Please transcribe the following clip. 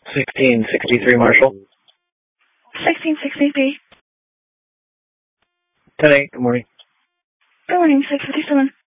1663 Marshall. 1663. 10-8, good morning. Good morning, 657.